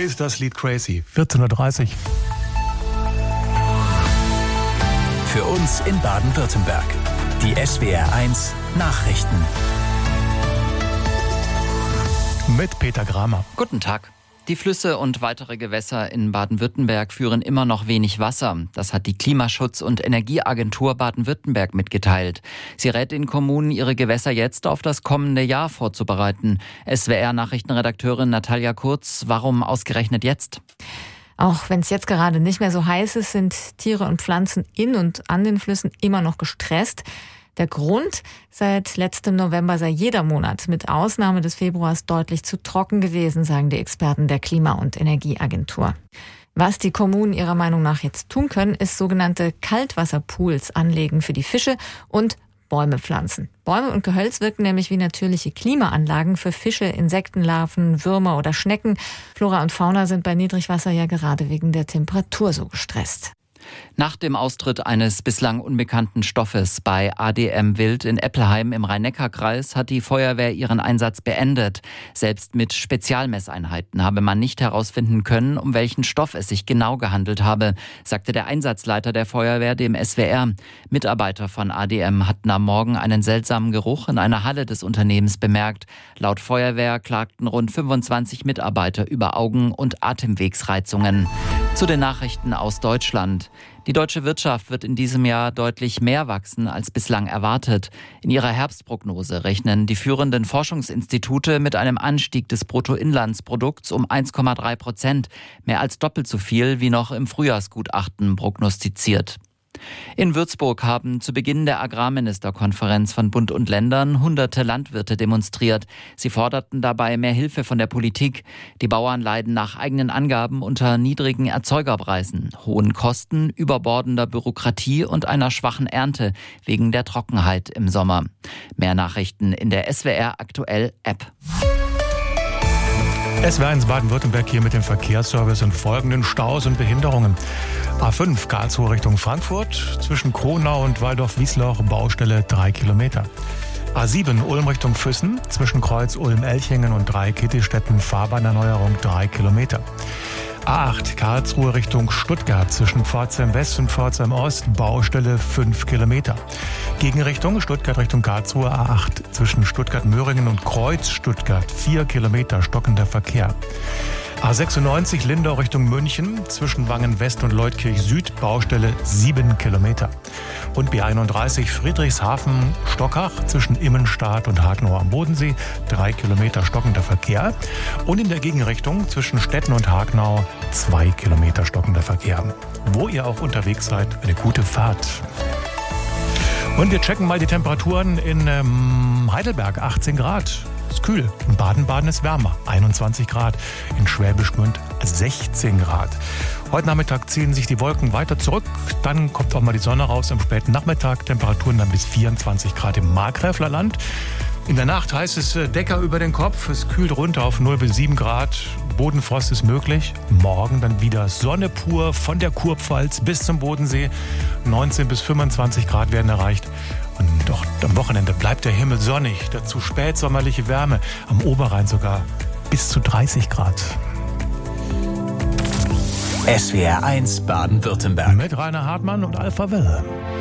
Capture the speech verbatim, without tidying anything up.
ist das Lied Crazy. vierzehn Uhr dreißig. Für uns in Baden-Württemberg. Die S W R eins Nachrichten. Mit Peter Gramer. Guten Tag. Die Flüsse und weitere Gewässer in Baden-Württemberg führen immer noch wenig Wasser. Das hat die Klimaschutz- und Energieagentur Baden-Württemberg mitgeteilt. Sie rät den Kommunen, ihre Gewässer jetzt auf das kommende Jahr vorzubereiten. S W R-Nachrichtenredakteurin Natalia Kurz, warum ausgerechnet jetzt? Auch wenn es jetzt gerade nicht mehr so heiß ist, sind Tiere und Pflanzen in und an den Flüssen immer noch gestresst. Der Grund: Seit letztem November sei jeder Monat mit Ausnahme des Februars deutlich zu trocken gewesen, sagen die Experten der Klima- und Energieagentur. Was die Kommunen ihrer Meinung nach jetzt tun können, ist sogenannte Kaltwasserpools anlegen für die Fische und Bäume pflanzen. Bäume und Gehölz wirken nämlich wie natürliche Klimaanlagen für Fische, Insektenlarven, Würmer oder Schnecken. Flora und Fauna sind bei Niedrigwasser ja gerade wegen der Temperatur so gestresst. Nach dem Austritt eines bislang unbekannten Stoffes bei A D M Wild in Eppelheim im Rhein-Neckar-Kreis hat die Feuerwehr ihren Einsatz beendet. Selbst mit Spezialmesseinheiten habe man nicht herausfinden können, um welchen Stoff es sich genau gehandelt habe, sagte der Einsatzleiter der Feuerwehr dem S W R. Mitarbeiter von A D M hatten am Morgen einen seltsamen Geruch in einer Halle des Unternehmens bemerkt. Laut Feuerwehr klagten rund fünfundzwanzig Mitarbeiter über Augen- und Atemwegsreizungen. Zu den Nachrichten aus Deutschland. Die deutsche Wirtschaft wird in diesem Jahr deutlich mehr wachsen als bislang erwartet. In ihrer Herbstprognose rechnen die führenden Forschungsinstitute mit einem Anstieg des Bruttoinlandsprodukts um eins Komma drei Prozent, mehr als doppelt so viel wie noch im Frühjahrsgutachten prognostiziert. In Würzburg haben zu Beginn der Agrarministerkonferenz von Bund und Ländern hunderte Landwirte demonstriert. Sie forderten dabei mehr Hilfe von der Politik. Die Bauern leiden nach eigenen Angaben unter niedrigen Erzeugerpreisen, hohen Kosten, überbordender Bürokratie und einer schwachen Ernte wegen der Trockenheit im Sommer. Mehr Nachrichten in der S W R Aktuell App. S W R eins Baden-Württemberg hier mit dem Verkehrsservice und folgenden Staus und Behinderungen. A fünf Karlsruhe Richtung Frankfurt, zwischen Kronau und Waldorf-Wiesloch, Baustelle drei Kilometer. A sieben Ulm Richtung Füssen, zwischen Kreuz Ulm-Elchingen und Dreieck-Kittelstetten, Fahrbahnerneuerung drei Kilometer. A acht Karlsruhe Richtung Stuttgart, zwischen Pforzheim West und Pforzheim Ost, Baustelle fünf Kilometer. Gegenrichtung Stuttgart Richtung Karlsruhe A acht, zwischen Stuttgart-Möhringen und Kreuz Stuttgart, vier Kilometer stockender Verkehr. A sechsundneunzig Lindau Richtung München, zwischen Wangen West und Leutkirch Süd, Baustelle sieben Kilometer. Und B einunddreißig Friedrichshafen-Stockach, zwischen Immenstadt und Hagenau am Bodensee, drei Kilometer stockender Verkehr. Und in der Gegenrichtung zwischen Stetten und Hagenau zwei Kilometer stockender Verkehr. Wo ihr auch unterwegs seid, eine gute Fahrt. Und wir checken mal die Temperaturen in ähm, Heidelberg, achtzehn Grad. Ist kühl. In Baden-Baden ist wärmer, einundzwanzig Grad. In Schwäbisch Gmünd sechzehn Grad. Heute Nachmittag ziehen sich die Wolken weiter zurück. Dann kommt auch mal die Sonne raus am späten Nachmittag. Temperaturen dann bis vierundzwanzig Grad im Markgräflerland. In der Nacht heißt es Decker über den Kopf. Es kühlt runter auf null bis sieben Grad. Bodenfrost ist möglich. Morgen dann wieder Sonne pur von der Kurpfalz bis zum Bodensee. neunzehn bis fünfundzwanzig Grad werden erreicht. Und doch am Wochenende bleibt der Himmel sonnig. Dazu spätsommerliche Wärme. Am Oberrhein sogar bis zu dreißig Grad. S W R eins Baden-Württemberg. Mit Rainer Hartmann und Alpha Welle.